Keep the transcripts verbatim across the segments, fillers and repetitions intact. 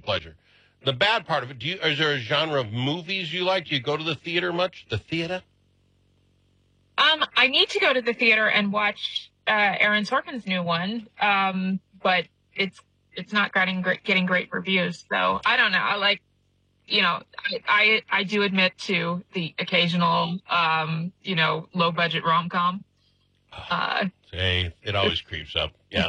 pleasure. The bad part of it, do you, is there a genre of movies you like? Do you go to the theater much? The theater? Um, I need to go to the theater and watch uh, Aaron Sorkin's new one, um, but it's it's not getting great, getting great reviews. So I don't know. I like, you know, I I, I do admit to the occasional, um, you know, low budget rom com. Uh, hey, it always creeps up. Yeah.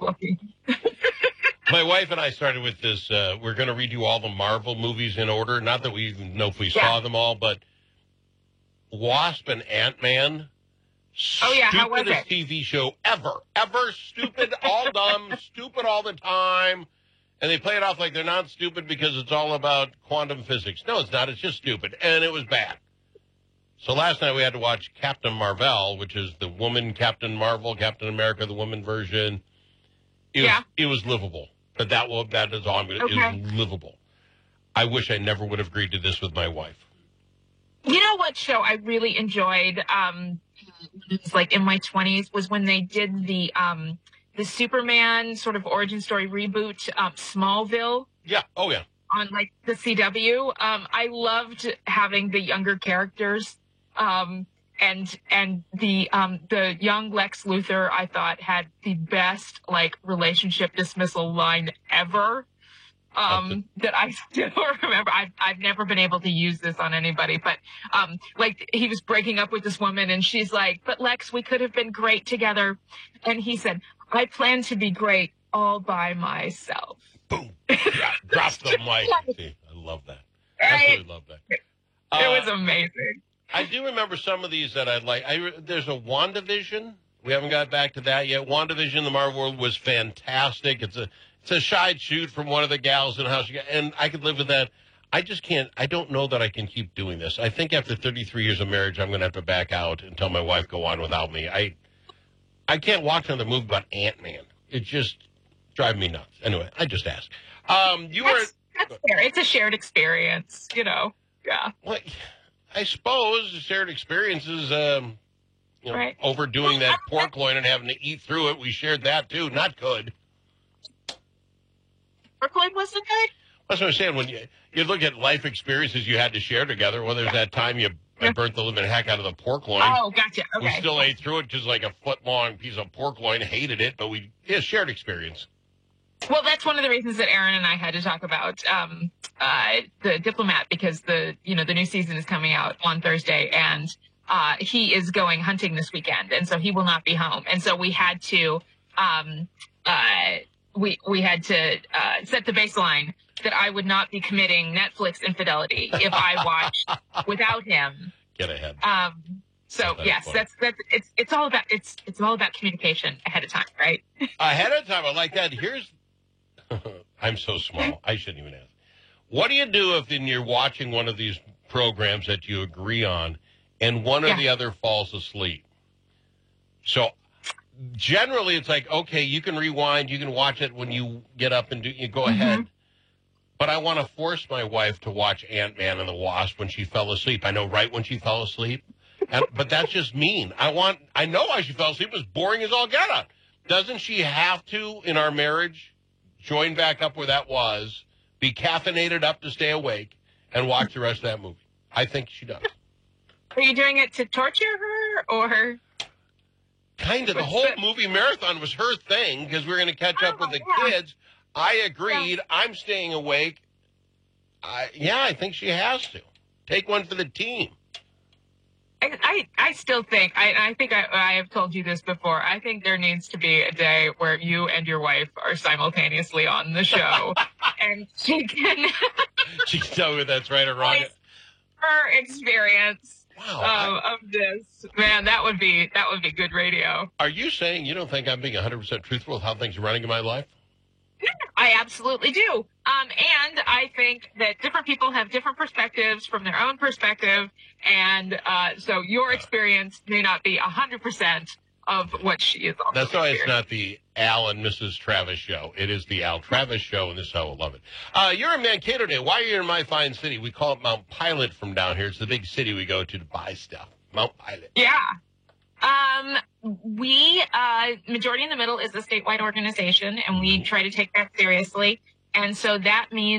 My wife and I started with this. Uh, we're going to redo all the Marvel movies in order. Not that we even know if we Yeah. saw them all, but Wasp and Ant-Man. Oh, yeah, how was Stupidest it? T V show ever. Ever. Stupid, all dumb, stupid all the time. And they play it off like they're not stupid because it's all about quantum physics. No, it's not. It's just stupid. And it was bad. So last night we had to watch Captain Marvel, which is the woman Captain Marvel, Captain America, the woman version. It Yeah. was, it was livable. But that will, that is all I'm going to, Okay. it was livable. I wish I never would have agreed to this with my wife. You know what show I really enjoyed, um, when it was like in my twenties, was when they did the um, the Superman sort of origin story reboot, um, Smallville, Yeah. Oh, yeah. on like the C W. Um, I loved having the younger characters, um, and and the um, the young Lex Luthor, I thought, had the best like relationship dismissal line ever. Um, that I still remember. I've, I've never been able to use this on anybody, but, um, like he was breaking up with this woman and she's like, but Lex, we could have been great together. And he said, I plan to be great all by myself. Boom. Drop, drop the mic. See, I love that. I Right? really love that. It Uh, was amazing. I do remember some of these that I like. I, there's a WandaVision. We haven't got back to that yet. WandaVision in the Marvel world was fantastic. It's a it's a side shoot from one of the gals in how she got, and I could live with that. I just can't. I don't know that I can keep doing this. I think after thirty-three years of marriage, I'm going to have to back out and tell my wife go on without me. I I can't watch another movie about Ant-Man. It just drives me nuts. Anyway, I just asked. Um, you were. That's, that's fair. It's a shared experience, you know. Yeah. Well, I suppose the shared experiences, um, you know, Right. overdoing that pork loin and having to eat through it. We shared that, too. Not good. Brooklyn wasn't good? That's what I'm saying. When you, you look at life experiences you had to share together, well, there's that time you I burnt the living heck out of the pork loin. Oh, gotcha. Okay. We still ate through it just like a foot-long piece of pork loin. Hated it, but we yeah, shared experience. Well, that's one of the reasons that Aaron and I had to talk about um, uh, the Diplomat, because the you know the new season is coming out on Thursday, and uh, he is going hunting this weekend, and so he will not be home, and so we had to um, uh, we we had to uh, set the baseline that I would not be committing Netflix infidelity if I watched without him. Get ahead. Um, so That's yes, funny. that's that's it's it's all about it's it's all about communication ahead of time, right? Ahead of time, I like that. Here's, I'm so small. I shouldn't even ask. What do you do if then you're watching one of these programs that you agree on and one or Yeah. the other falls asleep? So generally it's like, okay, you can rewind. You can watch it when you get up and do, you go ahead. But I want to force my wife to watch Ant-Man and the Wasp when she fell asleep. I know right when she fell asleep. And, but that's just mean. I want, I know why she fell asleep. It was boring as all get out. Doesn't she have to, in our marriage, join back up where that was, be caffeinated up to stay awake, and watch the rest of that movie? I think she does. Are you doing it to torture her, or? Kind of. The whole movie marathon was her thing because we were going to catch up with the Oh, yeah. kids. I agreed. I'm staying awake. I, yeah, I think she has to. Take one for the team. I, I, I still think, I, I think I, I have told you this before, I think there needs to be a day where you and your wife are simultaneously on the show, and she can, She can tell me that's right or wrong. voice her experience Wow. um, I- of this. Man, that would be, that would be good radio. Are you saying you don't think I'm being one hundred percent truthful with how things are running in my life? I absolutely do. Um, and I think that different people have different perspectives from their own perspective. And uh, so your experience may not be one hundred percent of what she is also That's why it's experiencing. not the Al and Missus Travis show. It is the Al Travis show, and this is how I love it. Uh, you're in Mankato today. Why are you in my fine city? We call it Mount Pilot from down here. It's the big city we go to to buy stuff. Mount Pilot. Yeah. Um, we, uh, Majority in the Middle is a statewide organization, and we try to take that seriously. And so that means